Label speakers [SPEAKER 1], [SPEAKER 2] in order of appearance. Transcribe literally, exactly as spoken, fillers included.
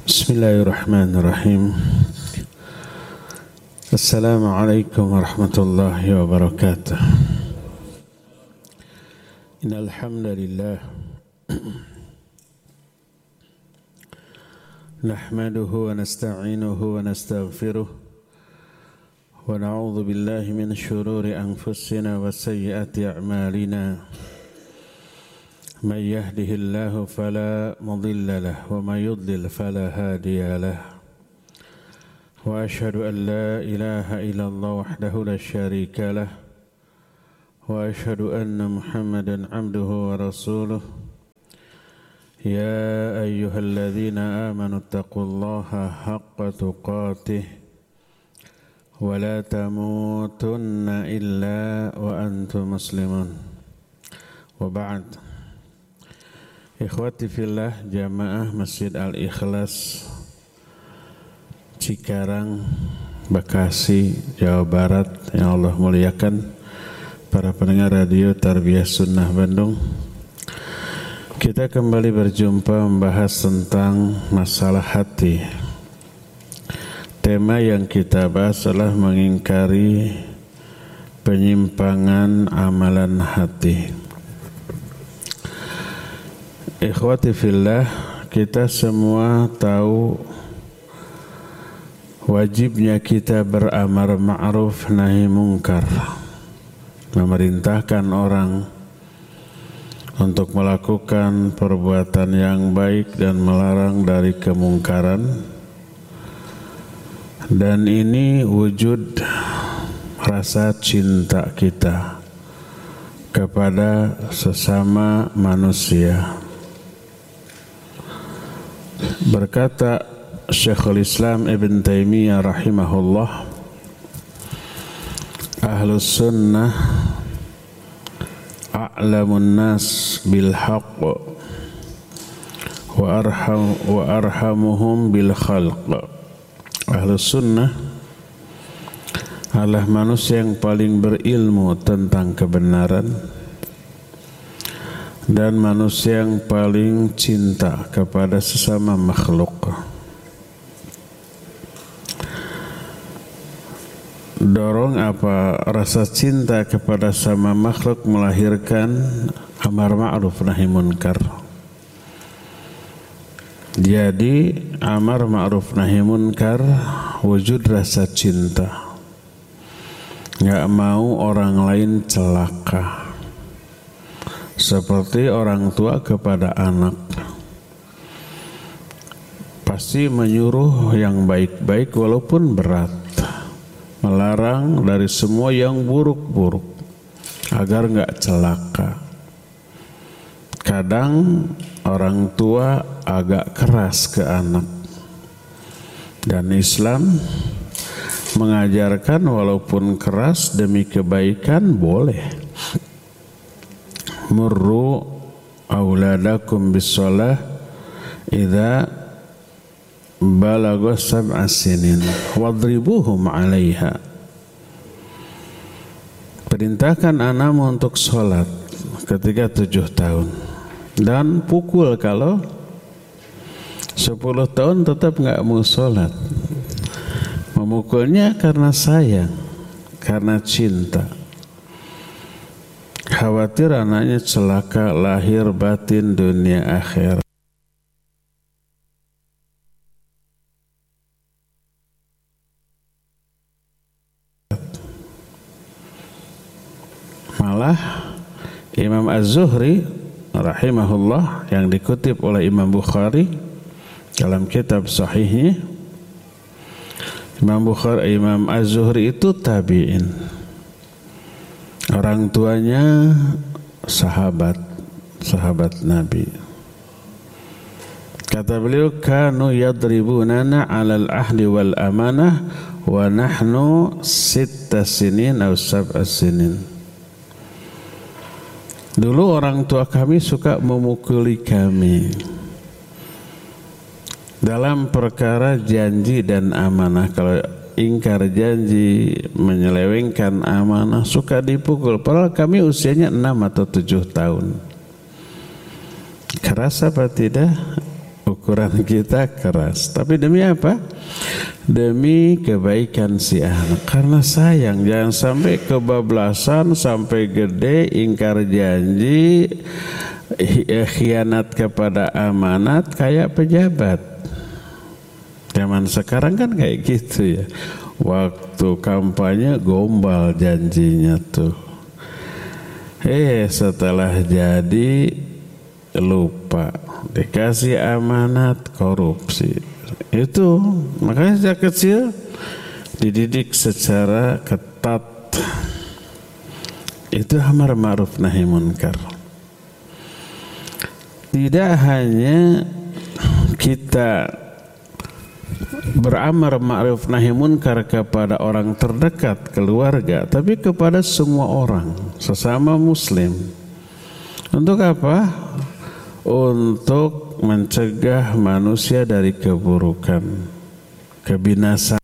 [SPEAKER 1] Bismillahirrahmanirrahim. Assalamualaikum warahmatullahi wabarakatuh. Innal hamdalillah nahmaduhu wa nasta'inuhu wa nastaghfiruh wa na'udzu billahi min shururi anfusina wa sayyiati a'malina. من يهده الله فلا مضل له ومن يضلل فلا هادي له وأشهد أن لا إله إلا الله وحده لا شريك له وأشهد أن محمدا عبده ورسوله يا أيها الذين آمنوا اتقوا الله حق تقاته ولا تموتن إلا وأنتم مسلمون وبعد. Ikhwati fillah, jamaah Masjid Al-Ikhlas Cikarang, Bekasi, Jawa Barat yang Allah muliakan, para pendengar radio Tarbiyah Sunnah Bandung. Kita kembali berjumpa membahas tentang masalah hati. Tema yang kita bahas adalah mengingkari penyimpangan amalan hati. Ikhwati fillah, kita semua tahu wajibnya kita beramar ma'ruf nahi mungkar, memerintahkan orang untuk melakukan perbuatan yang baik dan melarang dari kemungkaran. Dan ini wujud rasa cinta kita kepada sesama manusia. Berkata Syekhul Islam Ibn Taimiyah rahimahullah, Ahlus Sunnah a'lamun nas bil haqq wa arham wa arhamuhum bil khalq. Ahlus Sunnah adalah manusia yang paling berilmu tentang kebenaran dan manusia yang paling cinta kepada sesama makhluk. Dorong apa rasa cinta kepada sama makhluk melahirkan amar ma'ruf nahi munkar. Jadi amar ma'ruf nahi munkar wujud rasa cinta. Enggak mau orang lain celaka. Seperti orang tua kepada anak, pasti menyuruh yang baik-baik walaupun berat, melarang dari semua yang buruk-buruk agar enggak celaka. Kadang orang tua agak keras ke anak, dan Islam mengajarkan walaupun keras demi kebaikan boleh. Murru auladakum bis-shalah idza balagha sab'a sinin wadribuhum 'alaiha. Perintahkan anakmu untuk sholat ketika tujuh tahun dan pukul kalau sepuluh tahun tetap enggak mau sholat. Memukulnya karena sayang, karena cinta. Khawatir anaknya celaka lahir batin dunia akhir. Malah Imam Az-Zuhri rahimahullah yang dikutip oleh Imam Bukhari dalam kitab sahihnya, Imam Bukhari, Imam Az-Zuhri itu tabi'in. Orang tuanya sahabat, sahabat Nabi. Kata beliau, kanu yadribunana 'alal ahdi wal amanah wa nahnu sitta sinin atau sab'a sinin. Dulu orang tua kami suka memukuli kami dalam perkara janji dan amanah. Kalau ingkar janji, menyelewengkan amanah, suka dipukul. Padahal kami usianya enam atau tujuh tahun. Keras apa tidak? ukuran kita keras. Tapi demi apa? Demi kebaikan si anak. Karena sayang, jangan sampai kebablasan, sampai gede, ingkar janji, khianat kepada amanat kayak pejabat. Zaman sekarang kan kayak gitu ya. Waktu kampanye gombal janjinya tuh. Eh setelah jadi lupa, dikasih amanat korupsi. Itu makanya sejak kecil dididik secara ketat. Itu amar ma'ruf nahi munkar. Tidak hanya kita beramar ma'ruf nahi munkar kepada orang terdekat, keluarga, tapi kepada semua orang, sesama muslim. Untuk apa? Untuk mencegah manusia dari keburukan, kebinasaan.